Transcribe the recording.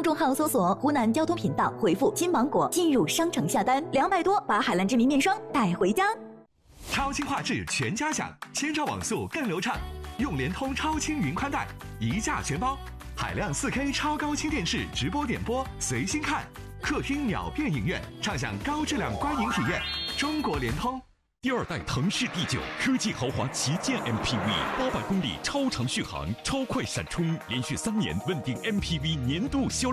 众号搜索湖南交通频道，回复金芒果进入商城下单，200多把海蓝之谜面霜带回家。 超轻画质全家享，千兆网速更流畅，用联通超轻云宽带，一价全包。海量4K 超高清电视直播点播，随心看。客厅秒变影院，畅享高质量观影体验。中国联通。 第2代腾势 D9 科技豪华旗舰 MPV，800公里超长续航，超快闪充，连续3年稳定 MPV 年度销量。